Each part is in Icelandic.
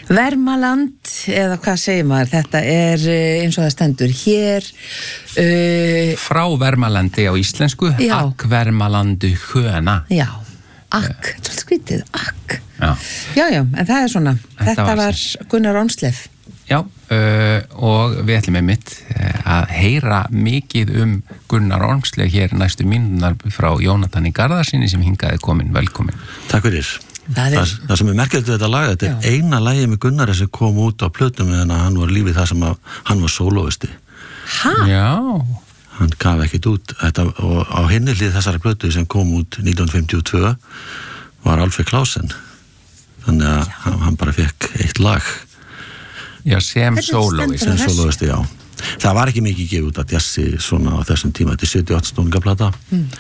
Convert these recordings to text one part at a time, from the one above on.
Vermaland, eða hvað segir maður, þetta eins og það stendur hér. Frá Vermalandi á íslensku, Akk Vermalandu Höna. Já, Akk, svolítið skrítið, Akk. Já, en það svona, þetta var Gunnar Ormslev. Já, og við ætlum einmitt að heyra mikið Gunnar Ormslev hér næstu mínúturnar frá Jónatani Garðarsyni sem hingaði velkomin. Takk fyrir. Það sem merkilegt við þetta lag, þetta eina lagið með Gunnari sem kom út á plötum meðan að hann var lífið það sem að hann var sólóisti. Já. Hann gaf ekkert út þetta, og á hinni hlið þessari plötu sem kom út 1952 var Alfred Klausen. Þannig að hann bara fekk eitt lag. Já, sem sólóisti, já. Það var ekki mikið gefið út að jazzi svona á þessum tíma, þetta 78 stóningaplata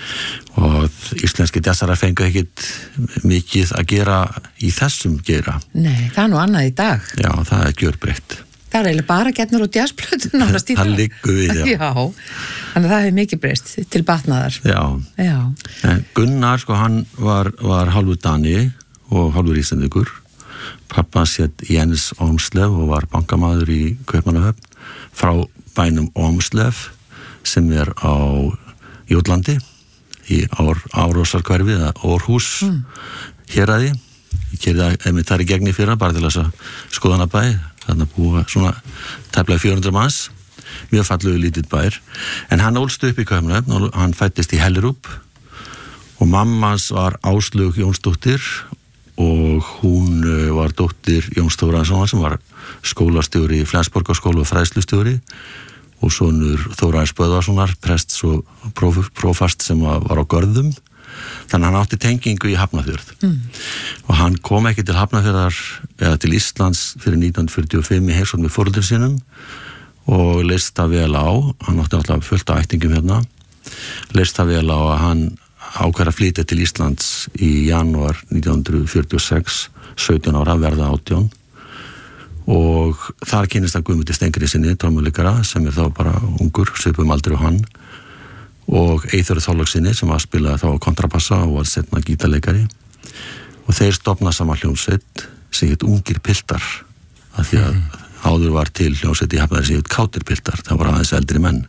og íslenski jazzarar fengu ekkit mikið að gera í þessum gera. Nei, það nú annað í dag. Já, það gjörbreytt. Það eiginlega bara getnur út jazzplötun nánast í dag. Það liggur við, já. Já, þannig að það hefur mikið breyst til batnaðar. Já. En Gunnar, hann var hálfur Dani og hálfur Íslendingur. Pappa hét Jens Ormslev og var bankamaður í Kaupmannahöfn frá bænum Ormslev sem á Jótlandi í Árósarhverfi eða Órhús héraði. Ég kerði einmitt þar í gegn í fyrra bara til þess að skoða hana bæ, þarna búa svona tæplega 400 manns, mjög fallegu lítill bær, en hann ólst upp í Kaupmannahöfn og hann fæddist í Hellerup og mammans var Áslaug Jónsdóttir og hún var dóttir Jóns Þórarinssonar sem var skólastjóri í Flensborgarskóla og fræðslustjóri og sonur Þórarins Böðvarssonar, prests og prófast sem var á Görðum. Þannig að hann átti tengingu í Hafnarfjörð. Og hann kom ekki til Hafnarfjörðar eða til Íslands fyrir 1945 í heimsókn með foreldrum sínum og leist það vel á, hann átti alltaf fullt af ættingum hérna, leist það vel á að hann ákveður að flytja til Íslands í janúar 1946, 17 ára, verða 18 og þar kynnist hann Guðmundi Steingrímssyni, trommuleikara sem þá bara ungur, svipum aldrei og hann og Eyþóri Þorlákssyni sem var að spila þá kontrabassa og var setna gítarleikari og þeir stofna saman hljómsveit sem heit Ungir piltar af því að áður var til hljómsveit í Hafnarfirði sem heit Kátir piltar, það var aðeins eldri menn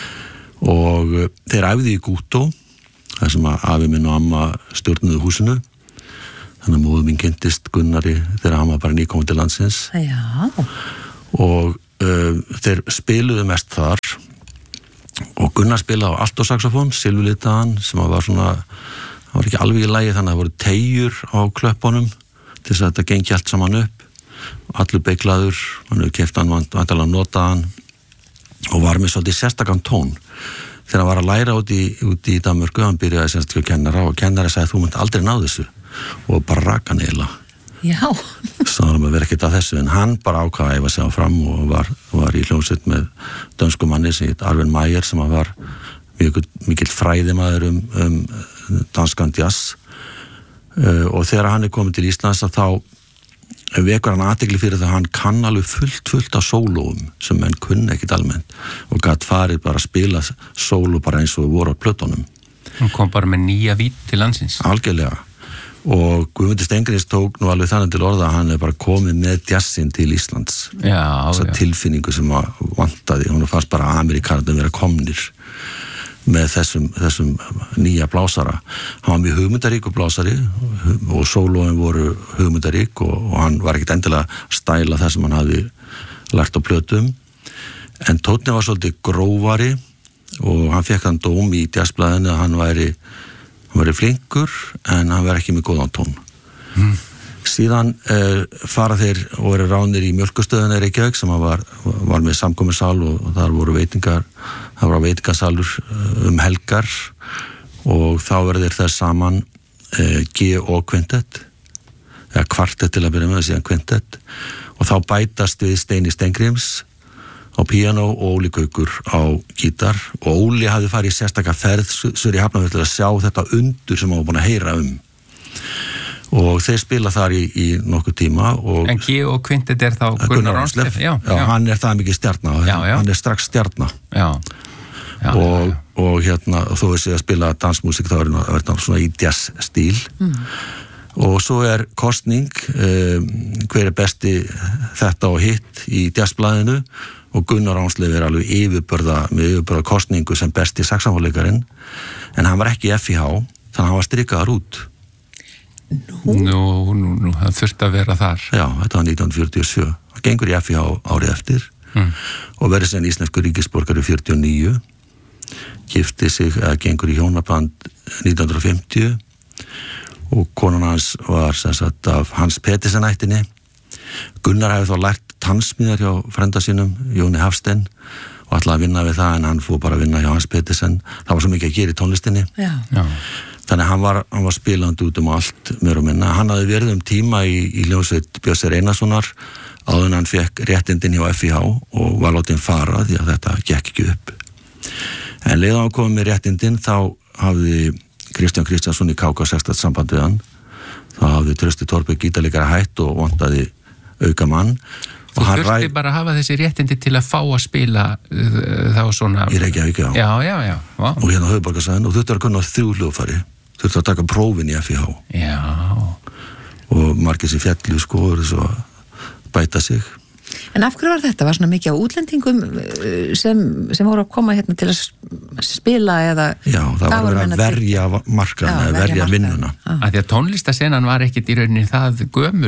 og þeir æfðu í Gútó þar sem að afi minn og amma stjórnuðu húsinu þannig að móður mín kynntist Gunnari þegar hann var bara nýkominn til landsins. Já. Og þeir spiluðu mest þar og Gunnar spilaði á altosaxofón, silfurlitaðan sem var svona, það var ekki alveg í lagi þannig að það voru teygjur á klöppunum til þess að þetta gengi allt saman upp allur beiglaður, hann hefur keypt hann vantalega notaðan og var með svolítið sérstakann tón. Þegar hann var að læra út í Danmörku, hann byrjaði semst til að kennara og kennari sagði þú munt aldrei ná þessu og bara raka hann eiginlega. Já. Þannig að vera ekkert að þessu en hann bara ákvaði að æfa sig áfram og var í hljómsveit með dönsku manni sem heit Arven Meyer sem var mikill fræðimaður danskan jazz og þegar hann komið til Íslands að þá vekur hann athygli fyrir það að hann kann alveg fullt af sólóum sem menn kunni ekkit almennt og gat farið bara að spila sóló bara eins og voru á plötunum. Hann kom bara með nýja vít til landsins. Algjörlega. Og Guðmundur Steingríms tók nú alveg þannig til orða að hann bara komið með jazzin til Íslands. Já. Þessa tilfinningu sem vantaði. Hún fannst bara Amerikanarnir vera komnir með þessum nýja blásara. Hann var mjög hugmyndarík og blásari og sólóin voru hugmyndarík og hann var ekkert endilega að stæla það sem hann hafði lært á plötum en tónninn var svolítið grófari og hann fekk hann dóm í jazzblaðinu að hann væri flinkur en hann var ekki með góðan tón. Síðan fara þeir og eru ránir í Mjölkustöðuna í Reykjavík sem var með samkomusal og þar voru það var veitingasalur helgar og þá verður þeir þess saman G.O. kvintett eða kvartett til að byrja með síðan kvintett og þá bætast við Steini Steingríms á píanó og Óli Gaukur á gítar og Óli hafði farið í sérstaka ferð sur í Hafnarfjörð til að sjá þetta undur sem hann var búin að heyra og þeir spila þar í nokkuð tíma og en G.O. kvintett þá Gunnar Ormslev? Já, hann það mikið stjarna hann strax stjarna og hérna þó þessi að spila dansmusik þá það svona í jazz stíl og svo kostning hver besti þetta og hitt í jazzblaðinu og Gunnar Ánsleif alveg yfirburða kostningu sem besti saxófónleikarinn en hann var ekki í FIH þannig að hann var strikaður út. Nú, það þurfti að vera þar. Já, þetta var 1947. Hann gengur í FIH árið eftir og verður sem íslenskur ríkisborgari 49, gifti sig gengur í hjónaband 1950 og konan hans var sem sagt af Hans Petersen ættinni. Gunnar hefði þá lært tannsmíðar hjá frænda sínum, Jóni Hafstein, og ætlaði að vinna við það en hann fór bara að vinna hjá Hans Petersen. Það var svo mikið að gera í tónlistinni. Já. Þannig að hann var spilandi út allt meira og minna. Hann hafði verið tíma í hljómsveit Björsir Einarssonar áður en hann fekk réttindin hjá FIH og var látinn fara því að þetta gekk ekki upp. En leiðan hann komið með réttindin þá hafði Kristján Kristjánsson í KK6 samband við hann. Þá hafði Trausti Torberg gítarleikari hætt og vantaði auka mann. Þú þurfti bara að hafa þessi réttindi til að fá að spila þá svona... Í Reykjavík, já. Já. Og hérna á höfuðborgarsvæðinu og þurfti að kunna 3 hljóðfæri. Þurfti að taka prófin í FIH. Já. Og margir sem fjallu svo bæta sig. En af hverju var þetta? Var svona mikið á útlendingum sem voru að koma hérna til að spila eða... Já, það var verið að verja markana, verja vinnuna. Af því að tónlistasenan var ekkit í rauninni það gömul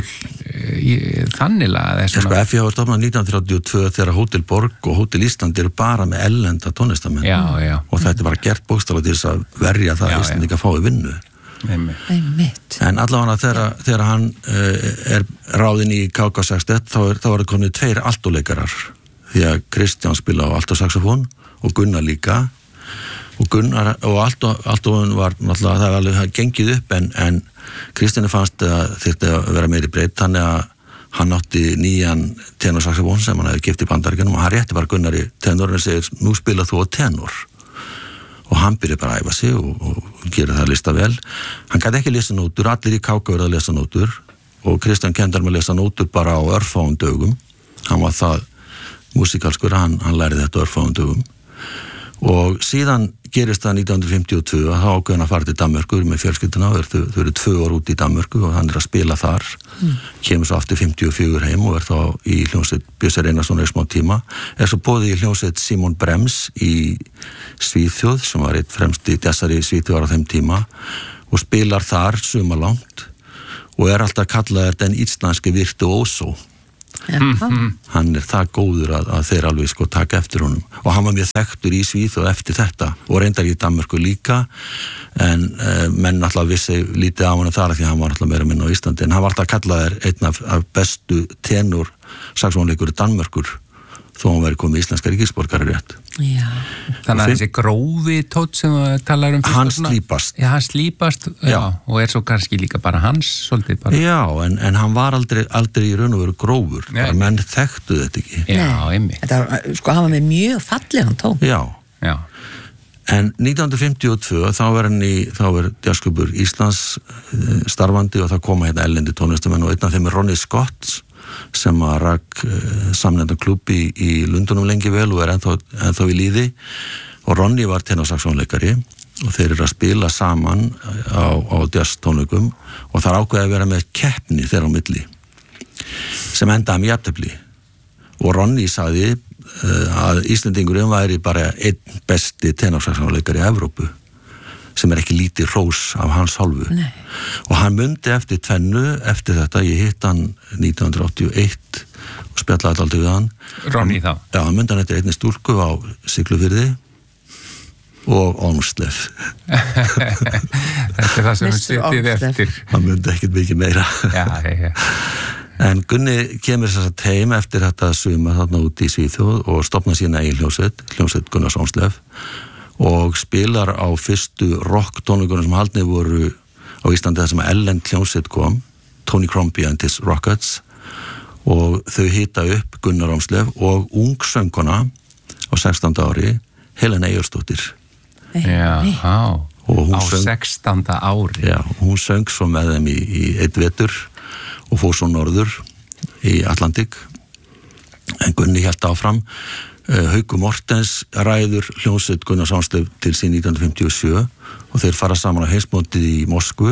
þannilega. Sko, FIH var stofnað 1932 þegar Hótel Borg og Hótel Ísland eru bara með ellenda tónlistamenn. Já. Og þetta bara gert bókstaflega til þess að verja það að Íslandinga fái vinnu. Einmitt. En allavega þegar hann ráðinn í KK6 þá var það komið 2 altoleikarar því að Kristján spila á altosaxofón og Gunnar líka og Gunnar og altofón var náttúrulega það var alveg gengið upp en Kristjáni fannst að þyrfti að vera meiri breytt þannig að hann átti nýjan tenorsaxofón sem hann hefði gift í Bandaríkjunum og hann rétti bara Gunnar í tenorinn og segir nú spila þú á tenor og hann byrja bara að æfa sig og gera það að lista vel. Hann gæti ekki lesa nótur, allir í KK verið að lesa nótur og Kristján kendar með að lesa nótur bara á örfáum dögum. Hann var það músikalskur, hann lærði þetta örfáum dögum. Og síðan gerist það 1952 að þá ákveðin að fara til Danmörku með fjölskylduna og þau eru 2 ár út í Danmörku og hann að spila þar. Kemur svo aftur 54 heim og þá í hljómsveit Björsir Einarssonar í smá tíma. Svo boðið í hljómsveit Simon Brems í Svíþjóð sem var eitt fremsti jazzari í Svíþjóðar á þeim tíma og spilar þar sumarlangt og alltaf kallaður den íslenski virtuóso. Hann það góður að þeir alveg taka eftir honum og hann var mjög þekktur í Svíþjóð eftir þetta og reyndar í Danmörku líka en menn alltaf vissi lítið á hann þar því að hann var alltaf meira minna á Íslandi en hann var alltaf kallaður einn af bestu tenor saxófónleikur í Danmörkur þó hann verið komið íslenska ríkisborgari rétt. Já. Þannig að þessi grófi tótt sem þú talar hann slípast. Já, hann slípast, já, og svo kannski líka bara hans svolítið bara. Já, en hann var aldrei í raun og veru grófur, bara menn þekktu þetta ekki. Já, einmitt. Þetta var, hann var með mjög fallegan tón. Já. Já. En 1952 þá var jazzklúbbur Íslands starfandi og það koma hérna erlendi tónlistamenn og einn af þeim Ronnie Scott sem að rak samnefndan klubb í Lundunum lengi vel og ennþá í líði og Ronnie var tenorsaxónleikari og þeir eru að spila saman á jazztónleikum og það ákveði að vera með keppni þeirra á milli sem endaði með jafntefli og Ronnie sagði að Íslendingurinn væri bara einn besti tenorsaxónleikari í Evrópu sem ekki lítið hrós af hans hálfu. Nei. Og hann mundi eftir tvennu, eftir þetta, ég hitt hann 1981 og spjallaði aldrei við hann. Ronnie þá? Já, hann mundi hann eftir einni stúlku á Siglufirði og Ánsleif. Þetta það sem við sitið eftir. Hann mundi ekkert mikið meira. Já. En Gunni kemur þess að heim eftir þetta sumar þarna út í Svíþjóð og stofna sína eigin hljómsveit Gunnars Ánsleif og spilar á fyrstu rock tónleikunum sem haldnir voru á Íslandi þar sem erlend hljómsveit kom, Tony Crombie and his Rockets og þau hita upp Gunnar Ánsleif og ungsönguna á 16. ári Helena Eyjólfsdóttir. Já, og hún á 16. ári. Já, hún söng svo með þeim í einn vetur og fór svo norður í Atlantik en Gunni hélt áfram. Haukur Mortens ræður hljómsveit Gunnars Ánsleif til sín 1957 og þeir fara saman á heimsmótið í Moskvu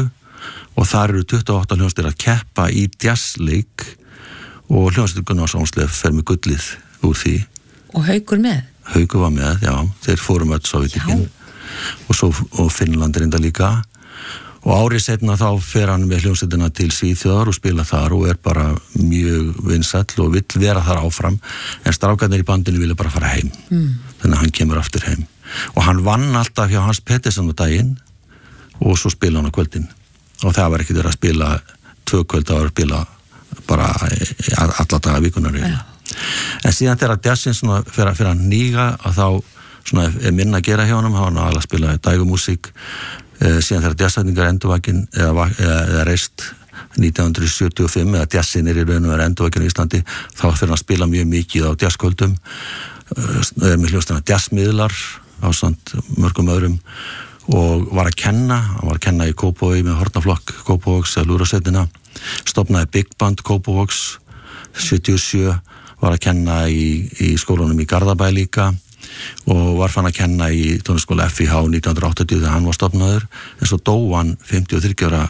og þar eru 28 hljómsveitir að keppa í jazzleik og hljómsveitur Gunnars Ormslev fer með gullið úr því. Og Haukur með? Haukur var með, já, þeir fórum öll Sovétríkin og Finnland reynda líka og árið setna þá fer hann með hljómsveitina til Svíþjóðar og spila þar og bara mjög vinsæll og vill vera þar áfram en strákarnir í bandinu vilja bara fara heim þannig að hann kemur aftur heim og hann vann alltaf hjá Hans Pettersson á daginn og svo spila hann á kvöldin og það var ekkert verið að spila 2 kvöld, það var að spila bara alla daga vikunar en síðan þegar jazzin svona fyrir að nýga að þá svona minna að gera hjá honum, hann var að spila dægumúsík síðan þegar jazzsetningar endurvakin eða reist 1975 eða jazzin í raun og veru endurvakin í Íslandi þá fyrir hann að spila mjög mikið á jazzkvöldum með hljómsveitina jazzmiðlar ásamt mörgum öðrum og var að kenna í Kópavogi með hornaflokk Kópavogs eða lúðrasveitina stofnaði Big Band Kópavogs 77 var að kenna í skólanum í Garðabæ líka og var fann að kenna í tónlistarskóla FIH 1980 þegar hann var stofnaður en svo dó hann 53 ára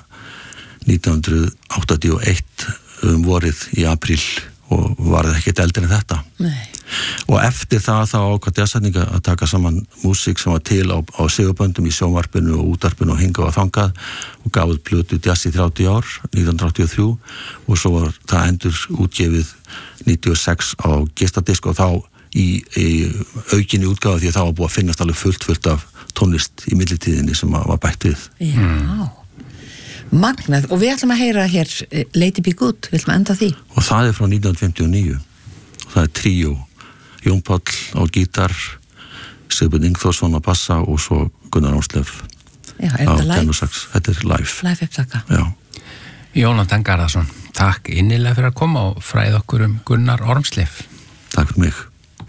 1981 vorið í apríl og varði ekkert eldri en þetta. Nei. Og eftir það þá ákvað jazzsetninga að taka saman músík sem var til á segurböndum í sjónvarpinu og útvarpinu og hingað og þangað og gaf út plötu jazz í 30 ár 1983 og svo var það endur útgefið 96 á geisladisk og þá í aukinni útgáfa því að það var búið að finnast alveg fullt af tónlist í millitíðinni sem var bætt við. Já, magnað og við ætlum að heyra hér Lady Be Good, við ætlum að enda því. Og það frá 1959 og það tríó, Jón Páll á gítar, Sigbjörn Ingþórsson á bassa og svo Gunnar Ormslev á tenorsax. Þetta live. Live upptaka. Já. Jónatan Garðarsson, takk innilega fyrir að koma og fræða okkur Gunnar Ormslev. Takk fyrir mig.